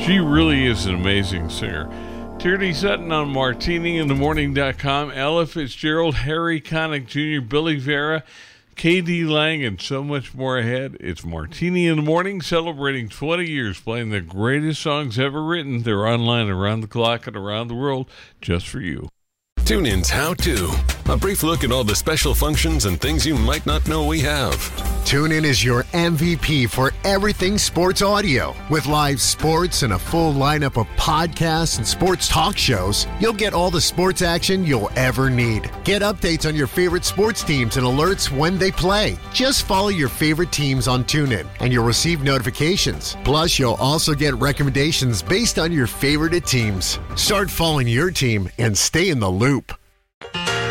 She really is an amazing singer. Tierney Sutton on MartiniInTheMorning.com. Ella Fitzgerald, Harry Connick Jr., Billy Vera, K.D. Lang, and so much more ahead. It's Martini in the Morning, celebrating 20 years playing the greatest songs ever written. They're online around the clock and around the world just for you. TuneIn's How To. A brief look at all the special functions and things you might not know we have. TuneIn is your MVP for everything sports audio. With live sports and a full lineup of podcasts and sports talk shows, you'll get all the sports action you'll ever need. Get updates on your favorite sports teams and alerts when they play. Just follow your favorite teams on TuneIn, and you'll receive notifications. Plus, you'll also get recommendations based on your favorite teams. Start following your team and stay in the loop.